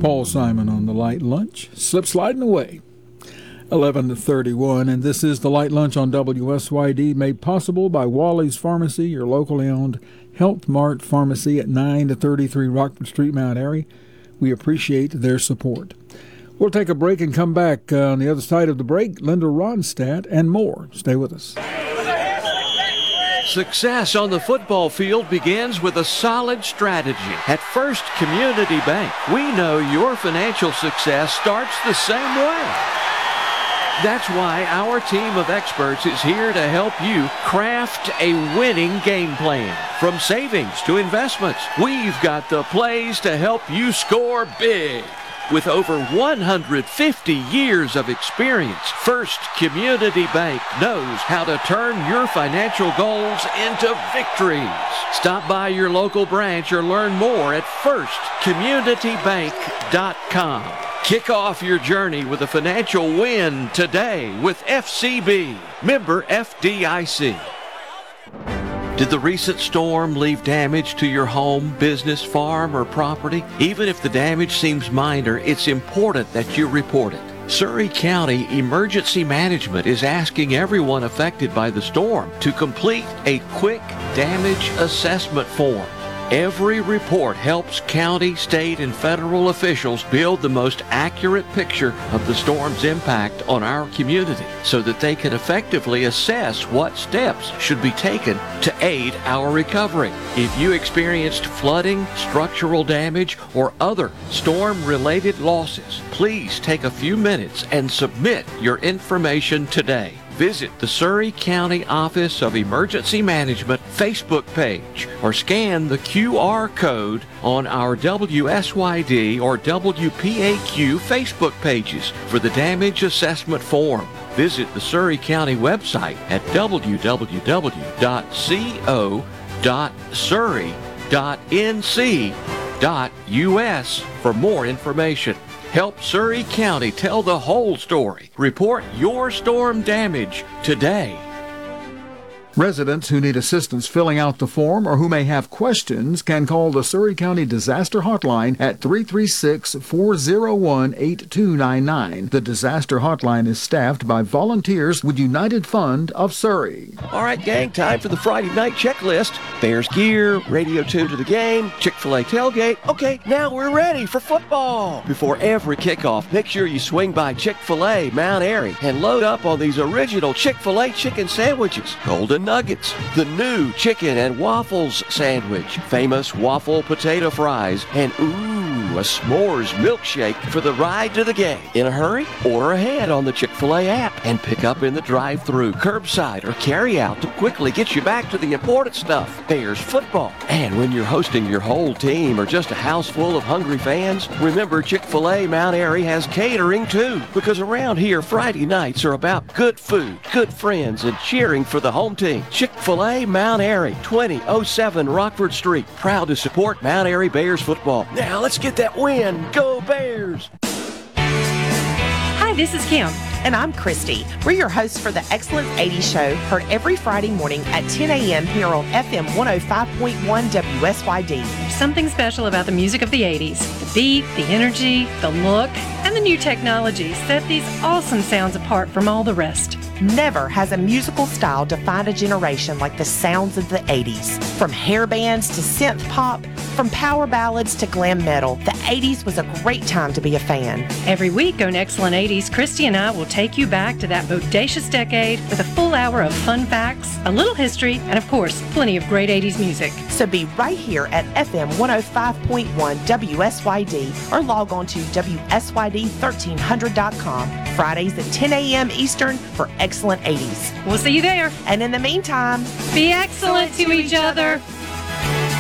Paul Simon on the Light Lunch. Slip sliding away. 11:31, and this is the Light Lunch on WSYD, made possible by Wally's Pharmacy, your locally owned Health Mart pharmacy at 9-33 Rockford Street, Mount Airy. We appreciate their support. We'll take a break and come back on the other side of the break. Linda Ronstadt and more. Stay with us. Success on the football field begins with a solid strategy. At First Community Bank, we know your financial success starts the same way. That's why our team of experts is here to help you craft a winning game plan. From savings to investments, we've got the plays to help you score big. With over 150 years of experience, First Community Bank knows how to turn your financial goals into victories. Stop by your local branch or learn more at firstcommunitybank.com. Kick off your journey with a financial win today with FCB, member FDIC. Did the recent storm leave damage to your home, business, farm, or property? Even if the damage seems minor, it's important that you report it. Surry County Emergency Management is asking everyone affected by the storm to complete a quick damage assessment form. Every report helps county, state, and federal officials build the most accurate picture of the storm's impact on our community so that they can effectively assess what steps should be taken to aid our recovery. If you experienced flooding, structural damage, or other storm-related losses, please take a few minutes and submit your information today. Visit the Surry County Office of Emergency Management Facebook page or scan the QR code on our WSYD or WPAQ Facebook pages for the damage assessment form. Visit the Surry County website at www.co.surry.nc.us for more information. Help Surry County tell the whole story. Report your storm damage today. Residents who need assistance filling out the form or who may have questions can call the Surry County Disaster Hotline at 336-401-8299. The Disaster Hotline is staffed by volunteers with United Fund of Surry. All right, gang, time for the Friday night checklist. Bears gear, radio tuned to the game, Chick-fil-A tailgate. Okay, now we're ready for football. Before every kickoff, make sure you swing by Chick-fil-A Mount Airy and load up on these original Chick-fil-A chicken sandwiches. Golden Nuggets, the new chicken and waffles sandwich, famous waffle potato fries, and a s'mores milkshake for the ride to the game. In a hurry? Order ahead on the Chick-fil-A app and pick up in the drive-thru, curbside, or carry-out to quickly get you back to the important stuff, Bears football. And when you're hosting your whole team or just a house full of hungry fans, remember Chick-fil-A Mount Airy has catering too, because around here Friday nights are about good food, good friends, and cheering for the home team. Chick-fil-A Mount Airy, 2007 Rockford Street, proud to support Mount Airy Bears football. Now let's get that win. Go Bears! Hi, this is Kim. And I'm Christy. We're your hosts for the Excellent 80s Show, heard every Friday morning at 10 a.m. here on FM 105.1 WSYD. There's something special about the music of the 80s. The beat, the energy, the look, and the new technology set these awesome sounds apart from all the rest. Never has a musical style defined a generation like the sounds of the 80s. From hair bands to synth pop, from power ballads to glam metal, the 80s was a great time to be a fan. Every week on Excellent 80s, Christy and I will take you back to that bodacious decade with a full hour of fun facts, a little history, and of course, plenty of great 80s music. So be right here at FM 105.1 WSYD or log on to WSYD1300.com Fridays at 10 a.m. Eastern for Excellent 80s. We'll see you there. And in the meantime, be excellent to each other.